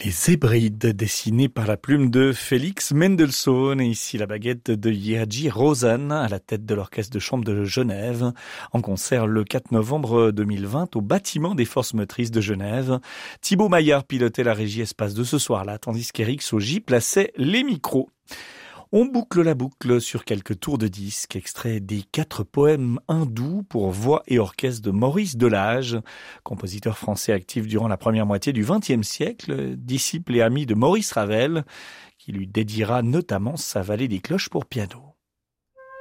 Les Hébrides, dessinés par la plume de Félix Mendelssohn, et ici la baguette de Jerzy Rosen à la tête de l'Orchestre de chambre de Genève, en concert le 4 novembre 2020 au bâtiment des Forces motrices de Genève. Thibaut Maillard pilotait la régie espace de ce soir-là, tandis qu'Éric Saugy plaçait les micros. On boucle la boucle sur quelques tours de disque, extraits des 4 poèmes hindous pour voix et orchestre de Maurice Delage, compositeur français actif durant la première moitié du XXe siècle, disciple et ami de Maurice Ravel, qui lui dédiera notamment sa Vallée des cloches pour piano.